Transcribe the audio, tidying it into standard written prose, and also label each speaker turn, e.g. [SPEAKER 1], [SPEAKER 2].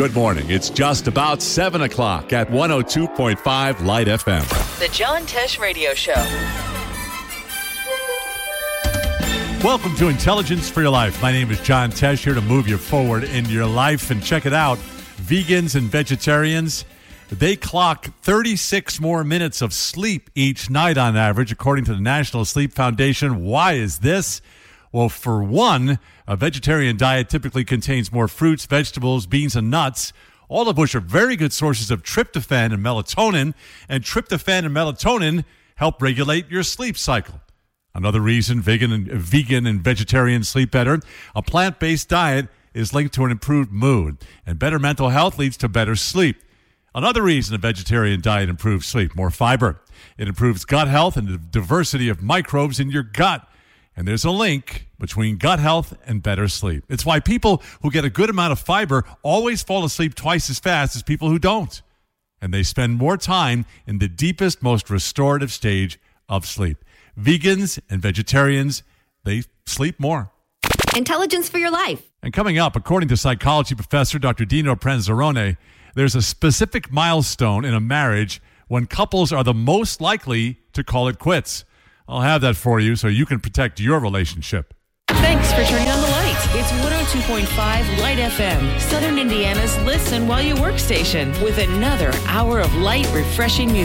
[SPEAKER 1] Good morning. It's just about 7 o'clock at 102.5 Light FM.
[SPEAKER 2] The John Tesh Radio Show.
[SPEAKER 3] Welcome to Intelligence for Your Life. My name is John Tesh, here to move you forward in your life. And check it out, vegans and vegetarians, they clock 36 more minutes of sleep each night on average, according to the National Sleep Foundation. Why is this? Well, for one, a vegetarian diet typically contains more fruits, vegetables, beans, and nuts, all of which are very good sources of tryptophan and melatonin. And tryptophan and melatonin help regulate your sleep cycle. Another reason vegan and vegetarians sleep better, a plant-based diet is linked to an improved mood, and better mental health leads to better sleep. Another reason a vegetarian diet improves sleep, more fiber. It improves gut health and the diversity of microbes in your gut. And there's a link between gut health and better sleep. It's why people who get a good amount of fiber always fall asleep twice as fast as people who don't. And they spend more time in the deepest, most restorative stage of sleep. Vegans and vegetarians, they sleep more.
[SPEAKER 4] Intelligence for your life.
[SPEAKER 3] And coming up, according to psychology professor Dr. Dino Pranzarone, there's a specific milestone in a marriage when couples are the most likely to call it quits. I'll have that for you so you can protect your relationship.
[SPEAKER 2] Thanks for turning on the lights. It's 102.5 Light FM, Southern Indiana's listen while you work station, with another hour of light, refreshing music.